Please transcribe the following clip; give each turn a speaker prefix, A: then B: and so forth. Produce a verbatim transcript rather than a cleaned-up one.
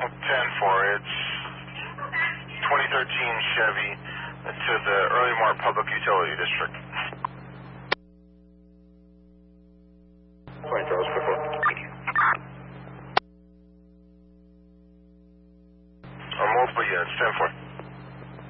A: ten four, it's twenty thirteen Chevy to the Early Mart Public Utility District.
B: twenty Charles, four four.
A: Uh, multiple units, ten four.